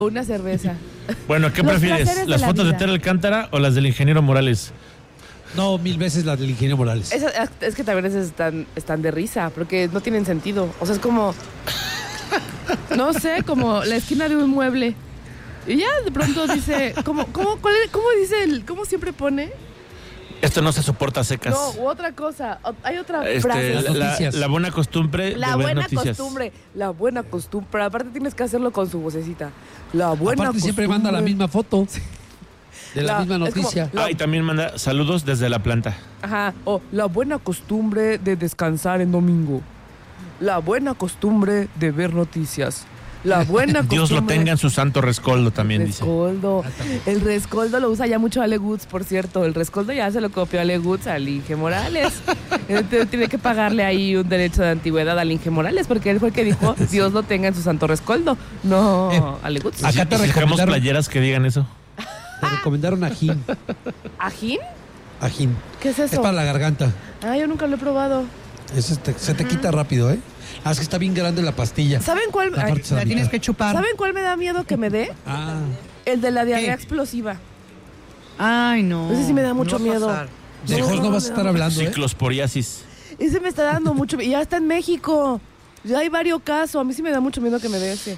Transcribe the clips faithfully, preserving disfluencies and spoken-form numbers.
Una cerveza. Bueno, ¿qué Los prefieres? placeres de ¿Las la fotos de vida. Tere Alcántara o las del ingeniero Morales? No, mil veces la del ingeniero Morales. Esa- es que también esas están, están de risa, porque no tienen sentido. O sea, es como... No sé, como la esquina de un mueble. Y ya de pronto dice... ¿Cómo, cómo, cuál es- cómo dice el... ¿Cómo siempre pone? Esto no se soporta a secas. No, u otra cosa. O- hay otra Este, frase. Las la, noticias. la buena costumbre La de ver buena noticias. costumbre. La buena costumbre. Pero aparte tienes que hacerlo con su vocecita. La buena Aparte siempre costumbre. manda la misma foto de la, La- misma es como- noticia. la- Ah, y también manda saludos desde la planta. Ajá. O la buena costumbre de descansar en domingo. La buena costumbre de ver noticias. La buena costumbre... Dios lo tenga en su santo rescoldo también, dice. Rescoldo. El rescoldo lo usa ya mucho Ale Woods, por cierto. El rescoldo ya se lo copió Ale Woods al Inge Morales. Entonces, tiene que pagarle ahí un derecho de antigüedad al Inge Morales, porque él fue el que dijo, Dios lo tenga en su santo rescoldo. No, Eh, Ale Woods. acá ¿Y te si sacamos recomendaron- playeras que digan eso? Te recomendaron ajín. ¿Ajín? Ajín. ¿Qué es Es eso? para la garganta. Ah, yo nunca lo he probado. Ese te- se te quita rápido, ¿eh? Ah, es que está bien grande la pastilla. ¿Saben cuál? La ay, parte se La la tienes mitad. que chupar. ¿Saben cuál me da miedo que me dé? Ah, El de la diarrea ¿Qué? explosiva. Ay, no. Ese sí me da mucho No va a miedo. pasar. de hijos no no, vas a no, estar no. hablando, ¿eh? Ciclosporiasis. Ese me está dando mucho miedo. Y ya está en México. Ya hay varios casos. A mí sí me da mucho miedo que me dé ese.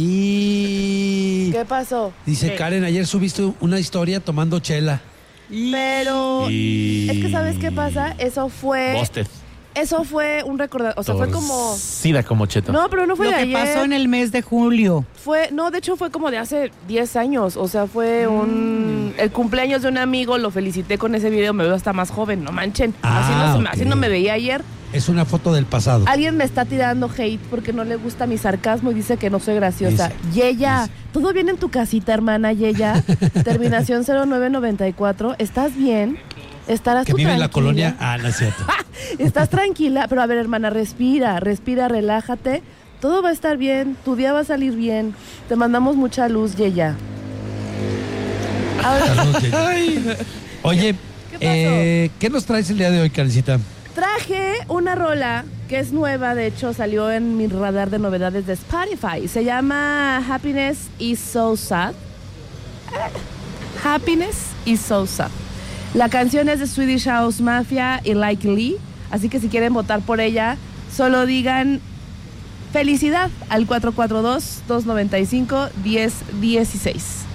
Y ¿Qué pasó? dice ¿Qué? Karen, ayer subiste una historia tomando chela. Pero... Y... Es que ¿sabes qué pasa? Eso fue... Busted. Eso fue un recordatorio. O sea, fue como... Sida como cheto. No, pero no fue Lo de que ayer. pasó en el mes de julio. Fue... No, de hecho fue como de hace diez años. O sea, fue un... El cumpleaños de un amigo. Lo felicité con ese video. Me veo hasta más joven. No manchen. así, Ah, no se me, ok. así no me veía ayer. Es una foto del pasado. Alguien me está tirando hate porque no le gusta mi sarcasmo y dice que no soy graciosa. Dice, Yeya, dice. ¿todo bien en tu casita, hermana Yeya? Terminación cero nueve noventa y cuatro. ¿Estás bien? ¿Estarás Que tú vive en la tranquila? colonia. Ah, no es cierto. ¿Estás tranquila? Pero a ver, hermana, respira, respira, relájate. Todo va a estar bien, tu día va a salir bien. Te mandamos mucha luz, Yeya. Ahora, Saludos, Yeya. Oye, ¿Qué pasó? eh, ¿qué nos traes el día de hoy, Karencita? traje una rola que es nueva, de hecho salió en mi radar de novedades de Spotify. Se llama Happiness is So Sad. Happiness is So Sad. La canción es de Swedish House Mafia y Like Lee, así que si quieren votar por ella, solo digan felicidad al cuatro cuatro dos, dos nueve cinco, uno cero uno seis.